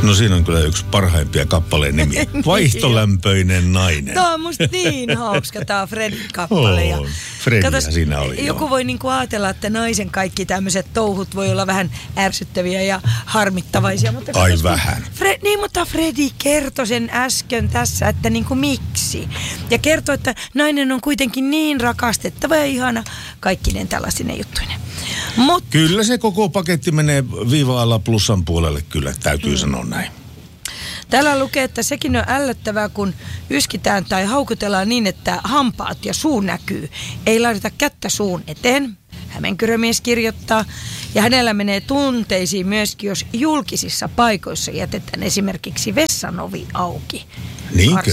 No siinä on kyllä yksi parhaimpia kappaleen nimiä. Vaihtolämpöinen nainen. Tämä on musta niin hauska, tämä on Fredin kappale. Fredia siinä oli. Joku voi niinku ajatella, että naisen kaikki tämmöiset touhut voi olla vähän ärsyttäviä ja harmittavaisia. Mutta vähän. Mutta Fredi kertoi sen äsken tässä, että niinku miksi. Ja kertoi, että nainen on kuitenkin niin rakastettava ja ihana kaikkinen tällaisine juttuinen. Kyllä se koko paketti menee viiva-alla plussan puolelle, kyllä täytyy sanoa näin. Täällä lukee, että sekin on ällöttävää, kun yskitään tai haukutellaan niin, että hampaat ja suu näkyy. Ei laiteta kättä suun eteen, Hämeenkyrömies kirjoittaa. Ja hänellä menee tunteisiin myöskin, jos julkisissa paikoissa jätetään esimerkiksi vessanovi auki. Niinkö?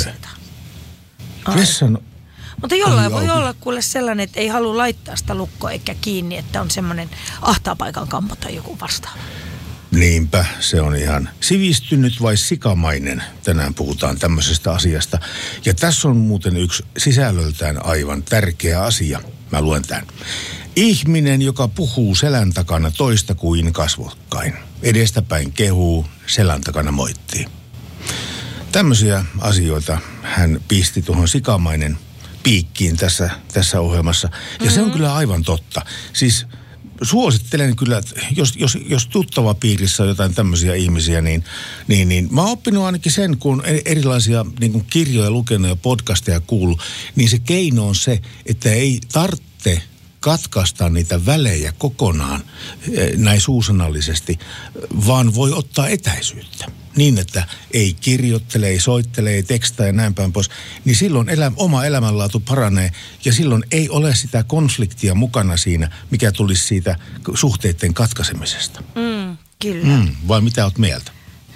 Mutta jollain voi olla kuule sellainen, että ei halua laittaa sitä lukkoa eikä kiinni, että on semmoinen ahtapaikan kammo tai joku vastaava. Niinpä, se on ihan sivistynyt vai sikamainen. Tänään puhutaan tämmöisestä asiasta. Ja tässä on muuten yksi sisällöltään aivan tärkeä asia. Mä luen tämän. Ihminen, joka puhuu selän takana toista kuin kasvokkain. Edestäpäin kehuu, selän takana moittii. Tämmöisiä asioita hän pisti tuohon sikamainen piikkiin tässä ohjelmassa. Ja se on kyllä aivan totta. Siis suosittelen kyllä, että jos tuttava piirissä on jotain tämmöisiä ihmisiä, niin mä oon oppinut ainakin sen, kun erilaisia niin kun kirjoja lukenut ja podcasteja kuullut, niin se keino on se, että ei tarvitse katkaista niitä välejä kokonaan näin suusanallisesti, vaan voi ottaa etäisyyttä. Niin, että ei kirjoittele, ei soittele, ei tekstaa ja näin päin pois, niin silloin oma elämänlaatu paranee ja silloin ei ole sitä konfliktia mukana siinä, mikä tulisi siitä suhteiden katkaisemisesta. Kyllä. Vai mitä oot mieltä?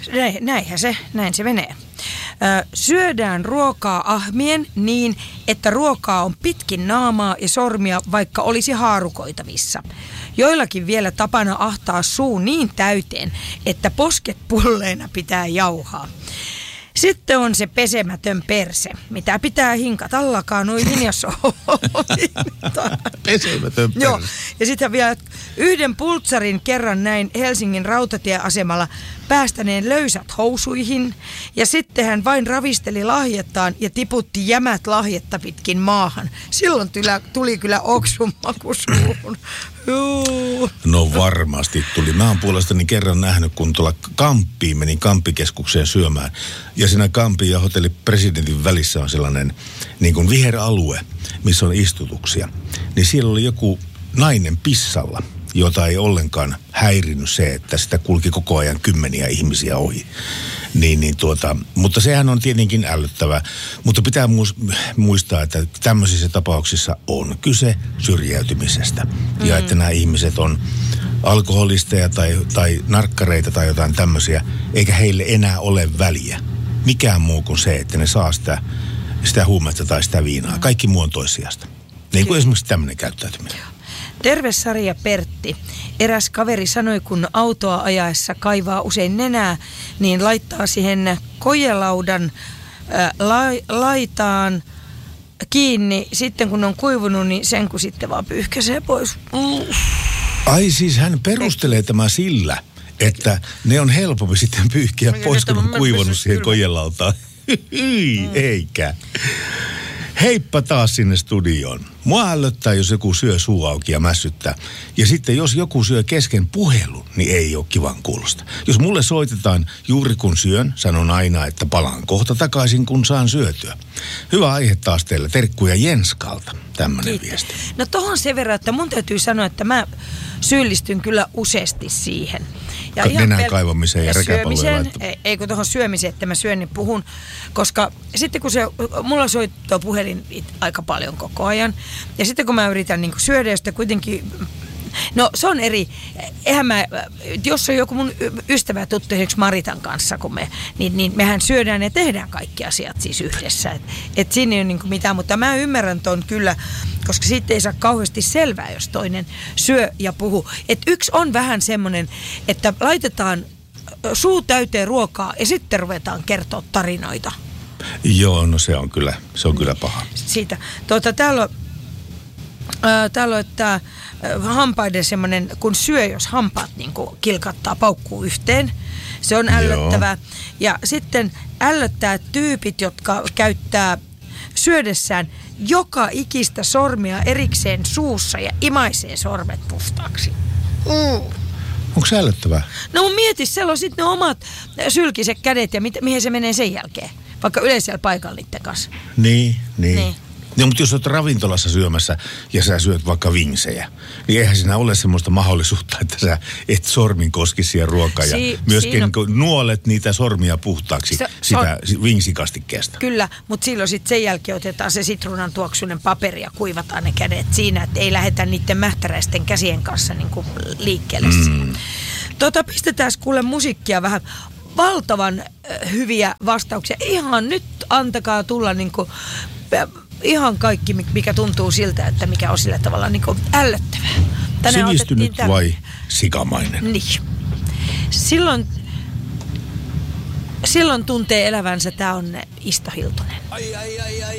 Näin se menee. Syödään ruokaa ahmien niin, että ruokaa on pitkin naamaa ja sormia, vaikka olisi haarukoitavissa. Joillakin vielä tapana ahtaa suu niin täyteen, että posket pulleina pitää jauhaa. Sitten on se pesemätön perse, mitä pitää hinkata lakanuihin ja soihin. Pesemätön perse. Joo, ja sitten vielä yhden pultsarin kerran näin Helsingin rautatieasemalla päästäneen löysät housuihin. Ja sitten hän vain ravisteli lahjettaan ja tiputti jämät lahjetta pitkin maahan. Silloin tuli kyllä oksun maku suuhun. No varmasti tuli. Mä oon puolestani kerran nähnyt, kun tuolla Kamppiin menin Kamppikeskukseen syömään. Ja siinä Kampin ja hotelli Presidentin välissä on sellainen niin kuin viheralue, missä on istutuksia. Niin siellä oli joku nainen pissalla, jota ei ollenkaan häirinyt se, että sitä kulki koko ajan kymmeniä ihmisiä ohi. Mutta sehän on tietenkin ällöttävää. Mutta pitää muistaa, että tämmöisissä tapauksissa on kyse syrjäytymisestä. Ja että nämä ihmiset on alkoholisteja tai narkkareita tai jotain tämmöisiä, eikä heille enää ole väliä. Mikään muu kuin se, että ne saa sitä huumetta tai sitä viinaa. Kaikki muu on toissijasta. Niin kuin esimerkiksi tämmöinen käyttäytyminen. Terve Sari ja Pertti. Eräs kaveri sanoi, kun autoa ajaessa kaivaa usein nenää, niin laittaa siihen kojelaudan laitaan kiinni. Sitten kun on kuivunut, niin sen kun sitten vaan pyyhkäisee pois. Ai siis hän perustelee tämä sillä, että ne on helpompi sitten pyyhkiä pois, kun on kuivunut siihen kojelautaan. Eikä. Heippa taas sinne studioon. Mua ällöttää, jos joku syö suu auki ja mässyttää. Ja sitten jos joku syö kesken puhelun, niin ei ole kivan kuulosta. Jos mulle soitetaan juuri kun syön, sanon aina, että palaan kohta takaisin, kun saan syötyä. Hyvä aihe taas teille. Terkkuja Jenskalta. Tämmöinen viesti. No tohon sen verran, että mun täytyy sanoa, että mä syyllistyn kyllä useasti siihen. Ja nenän kaivamiseen ja rekäpallojen ei kun tuohon syömiseen, että mä syön, niin puhun. Koska sitten kun mulla soittaa puhelin aika paljon koko ajan. Ja sitten kun mä yritän niin syödä, josta kuitenkin, no se on eri, jos on joku mun ystävä tuttu esimerkiksi Maritan kanssa, kun niin mehän syödään ja tehdään kaikki asiat siis yhdessä. Et siinä ei ole niin mitään, mutta mä ymmärrän ton kyllä, koska siitä ei saa kauheasti selvää, jos toinen syö ja puhuu. Et yksi on vähän semmoinen, että laitetaan suu täyteen ruokaa ja sitten ruvetaan kertoa tarinoita. Joo, no se on kyllä paha. Siitä. Täällä on, että hampaiden semmoinen, kun syö, jos hampaat niin kuin kilkattaa, paukkuu yhteen, Se on ällöttävää. Ja sitten ällöttää tyypit, jotka käyttää syödessään joka ikistä sormia erikseen suussa ja imaisee sormet puhtaaksi. Onko se ällöttävää? No mieti, siellä on sitten ne omat sylkiset kädet ja mihin se menee sen jälkeen. Vaikka yleisellä paikalla niiden kanssa. Niin. No, mutta jos olet ravintolassa syömässä ja sä syöt vaikka vingsejä, niin eihän siinä ole semmoista mahdollisuutta, että sä et sormin koskisi siihen ruokaa ja myöskin nuolet niitä sormia puhtaaksi sitä vingsikastikkeesta. Kyllä, mutta silloin sitten sen jälkeen otetaan se sitruunan tuoksuinen paperi ja kuivataan ne kädet siinä, että ei lähdetä niiden mähtäräisten käsien kanssa niin kuin liikkeelle. Pistetään kuule musiikkia vähän. Valtavan hyviä vastauksia. Ihan nyt antakaa tulla niin kuin ihan kaikki, mikä tuntuu siltä, että mikä on sillä tavalla niin kuin ällöttävää. Sivistynyt vai sikamainen? Niin. Silloin tuntee elävänsä, tämä on Isto Hiltunen.